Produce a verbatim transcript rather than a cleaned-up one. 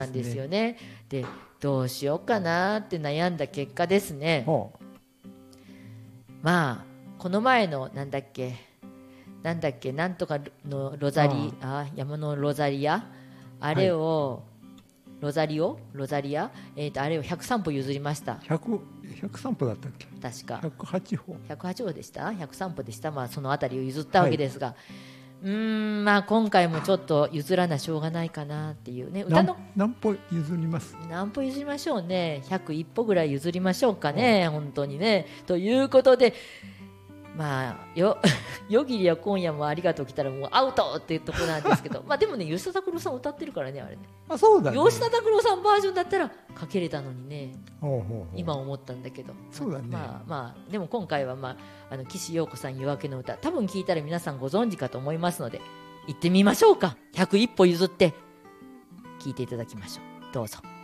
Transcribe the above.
なんですよね。で、どうしようかなって悩んだ結果ですね。 ほう。 まあこの前のなんだっけなんだっけなんとかのロザリあ山のロザリアあれを、ロザリオロザリア、えー、とあれをひゃくさんぽ譲りました。 ひゃく、ひゃくさんぽだったっけ。 確かひゃくはちほ。 ひゃくはちほでした。ひゃくさんぽでした。まあそのあたりを譲ったわけですが、うーんまあ今回もちょっと譲らなしょうがないかなっていうね。歌の何歩譲ります。 何歩譲りましょうね。ひゃくいっぽぐらい譲りましょうかね、本当にね。ということで、まあよ夜霧や今夜もありがとう来たらもうアウトっていうところなんですけどまあでもね、吉田拓郎さん歌ってるからね、あれね。 あ、そうだね。 吉田拓郎さんバージョンだったらかけれたのにね、 ほうほうほう。 今思ったんだけど。 そうだね。 まあまあでも今回は、まあ、あの岸陽子さん夜明けの歌、多分聞いたら皆さんご存知かと思いますので行ってみましょうか。ひゃくいっぽ譲って聞いていただきましょう。どうぞ。